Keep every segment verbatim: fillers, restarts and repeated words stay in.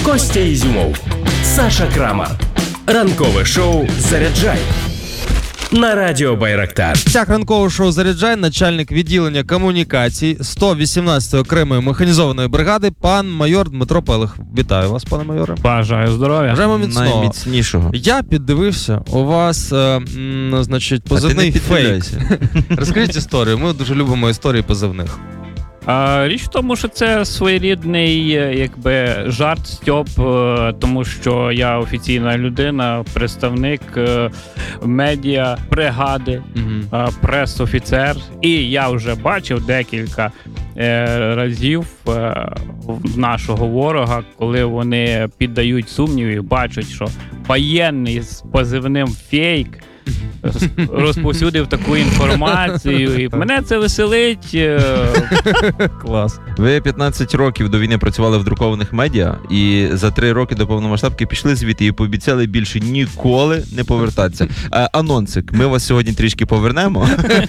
Костя Ізюмов, Саша Крамар. Ранкове шоу «Заряджай» на радіо Байрактар. Так, ранкове шоу «Заряджай», начальник відділення комунікацій сто вісімнадцятої окремої механізованої бригади, пан майор Дмитро Пелих. Вітаю вас, пане майоре. Бажаю здоров'я. Бажаємо міцного. Найміцнішого. Я піддивився, у вас, е, м, значить, позивний фейк. Розкажіть історію, ми дуже любимо історії позивних. А, річ в тому, що це своєрідний, якби, жарт, стьоп, тому що я офіційна людина, представник медіа, бригади, Угу. прес-офіцер. І я вже бачив декілька е, разів е, нашого ворога, коли вони піддають сумнівів, бачать, що воєнний з позивним фейк розповсюдив таку інформацію, і мене це веселить. Клас. Ви п'ятнадцять років до війни працювали в друкованих медіа, і за три роки до повномасштабки пішли звідти і пообіцяли більше ніколи не повертатися. А, анонсик, ми вас сьогодні трішки повернемо.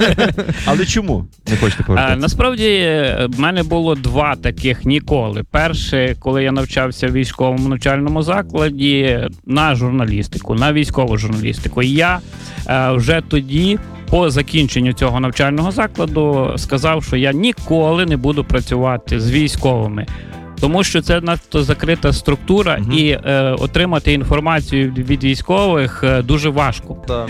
Але чому не хочете повертатися? А, насправді, в мене було два таких ніколи. Перше, коли я навчався в військовому навчальному закладі на журналістику, на військову журналістику. І я е, вже тоді, по закінченню цього навчального закладу, сказав, що я ніколи не буду працювати з військовими. Тому що це надто закрита структура, угу. і е, отримати інформацію від військових е, дуже важко. Да.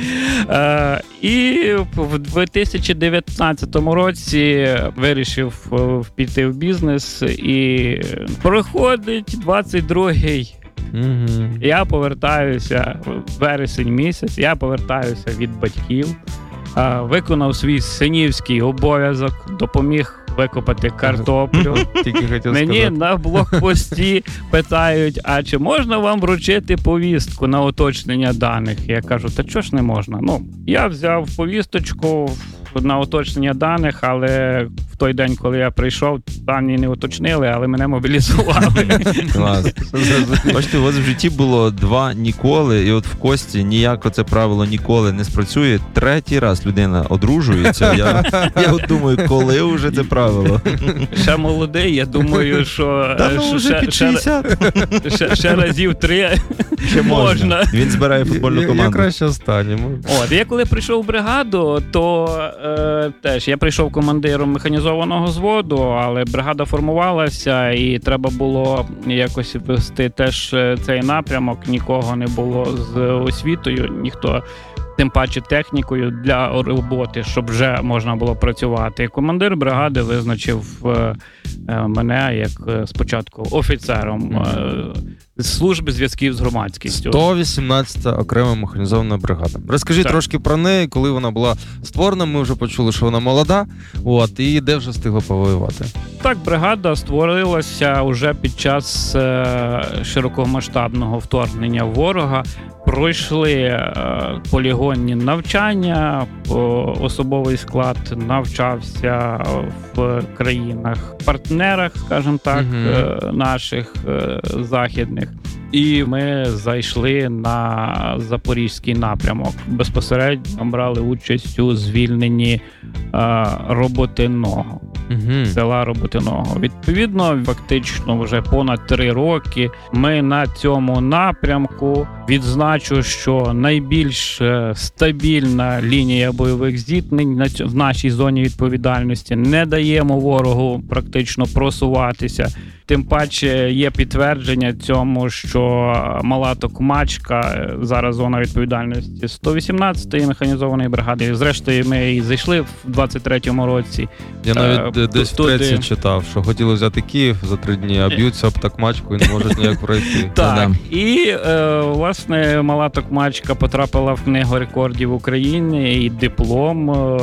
Е, і в дві тисячі дев'ятнадцятому році вирішив е, піти в бізнес, і проходить двадцять другий. Угу. Я повертаюся, вересень місяць, я повертаюся від батьків, е, виконав свій синівський обов'язок, допоміг викопати картоплю. Тільки хотів Мені сказати. на блокпості питають, а чи можна вам вручити повістку на уточнення даних? Я кажу, та чого ж не можна? Ну, я взяв повісточку на уточнення даних, але в той день, коли я прийшов, дані не уточнили, але мене мобілізували. Клас. Бачите, у вас в житті було два ніколи, і от в Кості ніяко це правило ніколи не спрацює. Третій раз людина одружується. Я, я от думаю, коли вже це правило? Ще молодий, я думаю, що Та ну вже ще, під ще, шістдесят. ще, ще разів три Ще можна. можна. Він збирає футбольну Я, команду. я краще останньому. От, я коли прийшов в бригаду, то е, теж я прийшов командиром механізованого взводу, але бригада формувалася і треба було якось вести теж цей напрямок. Нікого не було з освітою, ніхто, тим паче технікою для роботи, щоб вже можна було працювати. І командир бригади визначив е, мене як е, спочатку офіцером е, служби зв'язків з громадськістю. сто вісімнадцята окрема механізована бригада. Розкажіть Так. трошки про неї, коли вона була створена. Ми вже почули, що вона молода. От, і де вже встигла повоювати. Так, бригада створилася уже під час е, широкомасштабного вторгнення ворога. Пройшли е, полігонні навчання, о, особовий склад навчався в країнах-партнерах, скажімо так, Мгм. е, наших е, західних. І ми зайшли на Запорізький напрямок. Безпосередньо брали участь у звільненні е, Роботиного. Угу. Села Роботиного. Відповідно, фактично вже понад три роки ми на цьому напрямку. Відзначу, що найбільш е, стабільна лінія бойових зіткнень на ць- в нашій зоні відповідальності. Не даємо ворогу практично просуватися. Тим паче є підтвердження цьому, що Мала Токмачка, е, зараз зона відповідальності сто вісімнадцятої механізованої бригади. Зрештою, ми і зайшли в двадцять третьому році. Я навіть Е, десь в туди. треці читав, що хотіли взяти Київ за три дні, а б'ються об такмачку і не можуть ніяк пройти. Так, да. і е, власне Мала Токмачка потрапила в книгу рекордів України, і диплом е,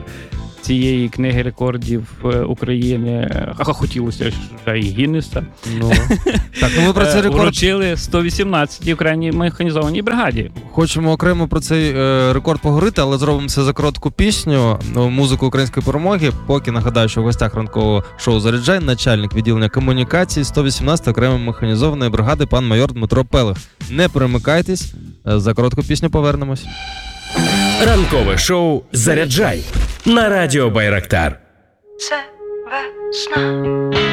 цієї книги рекордів е, України, а хотілося ж вже і Гіннеса, Ну. Так, ну ми про цей е, рекорд вручили сто вісімнадцятій окремій механізованій бригаді. хочемо окремо про цей е, рекорд поговорити, але зробимо це за коротку пісню, ну, музику української перемоги. Поки нагадаю, що в гостях ранкового шоу «Заряджай» начальник відділення комунікації сто вісімнадцятої окремої механізованої бригади пан майор Дмитро Пелих. Не перемикайтесь, е, за коротку пісню повернемось. Ранкове шоу «Заряджай» на радіо Байрактар. Це весна.